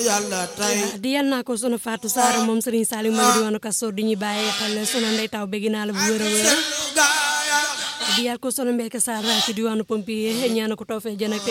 yàlla tay di yal naa ko sunu Fatou Sarr moom Serigne Saliou mooy diwaanu Kastoor di ñu bàyyi xel sunu ndey taw bëgg naa la bu wér a wér di yal ko sunu mbekk Sarr ci diwaanu Pompier ñaan ko tawfee jën ak